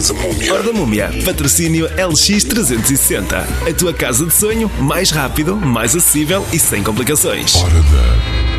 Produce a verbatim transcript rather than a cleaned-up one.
da Múmia. Hora da Múmia, patrocínio L X trezentos e sessenta. A tua casa de sonho, mais rápido, mais acessível e sem complicações. Hora da